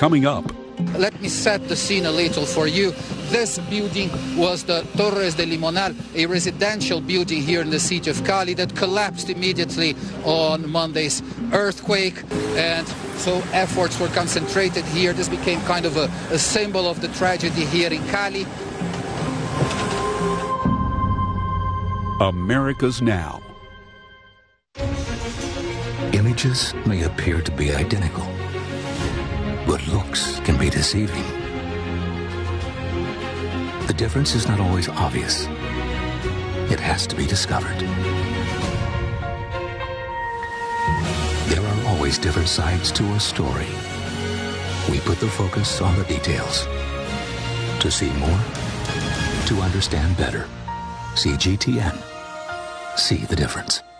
coming up. Let me set the scene a little for you. This building was the Torres de Limonal, a residential building here in the city of Cali that collapsed immediately on Monday's earthquake. And so efforts were concentrated here. This became kind of a symbol of the tragedy here in Cali. America's Now. Images may appear to be identical, but looks can be deceiving. The difference is not always obvious. It has to be discovered. There are always different sides to a story. We put the focus on the details. To see more, to understand better. CGTN. See the difference.